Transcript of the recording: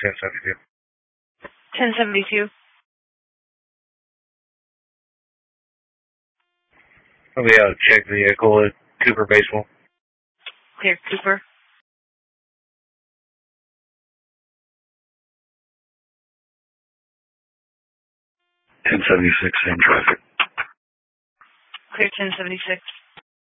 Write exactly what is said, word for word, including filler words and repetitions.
ten seventy-two. ten seventy-two. We uh, check vehicle at Cooper Baseball. Clear Cooper. ten seventy-six, same traffic. Clear ten seventy-six.